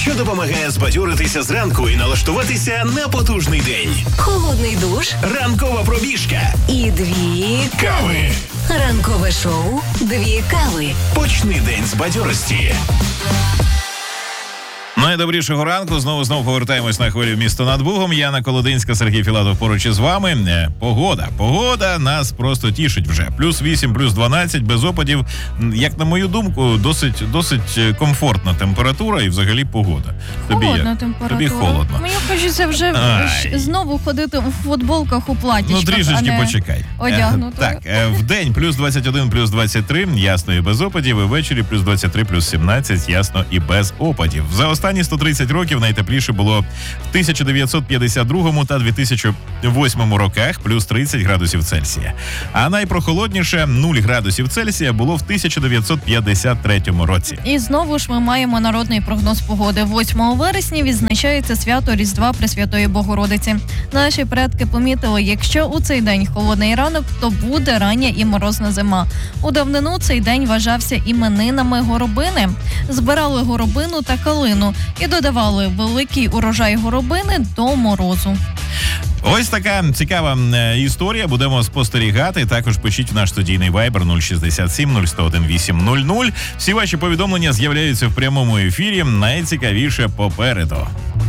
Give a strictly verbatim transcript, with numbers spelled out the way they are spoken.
що допомагає збадьоритися зранку і налаштуватися на потужний день. Холодний душ. Ранкова пробіжка. І дві Кави. Ранкове шоу «Дві кави». Почни день з бадьорості. Найдобрішого ранку. Знову знову повертаємось на хвилю місто над Бугом. Яна Колодинська, Сергій Філатов поруч із вами. Е, Погода. Погода нас просто тішить вже. Плюс вісім, плюс дванадцять, без опадів. Як на мою думку, досить, досить комфортна температура і взагалі погода. Тобі Холодна як? температура. Тобі холодно. Мені хочеться вже Ай. знову ходити у футболках, у платічках, Ну, трішечки а не почекай. одягнути. Е, Так, е, в день плюс двадцять один, плюс двадцять три, ясно і без опадів, і ввечері плюс двадцять три, плюс сімнадцять, ясно і без опадів. За останні сто тридцять років найтепліше було в тисяча дев'ятсот п'ятдесят другому та дві тисячі восьмому роках, плюс тридцять градусів Цельсія. А найпрохолодніше нуль градусів Цельсія було в тисяча дев'ятсот п'ятдесят третьому році. І знову ж ми маємо народний прогноз погоди. восьмого вересня відзначається свято Різдва Пресвятої Богородиці. Наші предки помітили, якщо у цей день холодний ранок, то буде рання і морозна зима. У давнину цей день вважався іменинами горобини. Збирали горобину та калину і додавали великий урожай горобини до морозу. Ось така цікава е, історія. Будемо спостерігати. Також пишіть в наш студійний вайбер нуль шістдесят сім нуль сто один вісім нуль нуль. Всі ваші повідомлення з'являються в прямому ефірі. Найцікавіше попереду.